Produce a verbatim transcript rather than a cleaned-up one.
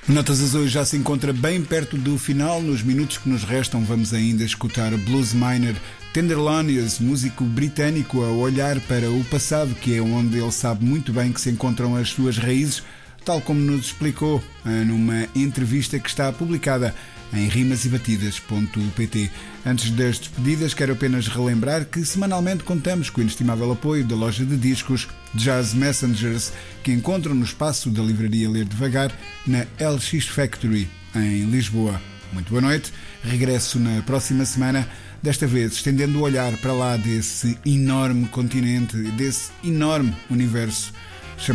Notas Azuis já se encontra bem perto do final. Nos minutos que nos restam vamos ainda escutar Blues Miner Tenderlonious, músico britânico a olhar para o passado, que é onde ele sabe muito bem que se encontram as suas raízes, tal como nos explicou numa entrevista que está publicada em rimas e batidas ponto pt. Antes das despedidas, quero apenas relembrar que semanalmente contamos com o inestimável apoio da loja de discos Jazz Messengers, que encontram no espaço da livraria Ler Devagar, na L X Factory, em Lisboa. Muito boa noite, regresso na próxima semana, desta vez estendendo o olhar para lá desse enorme continente, desse enorme universo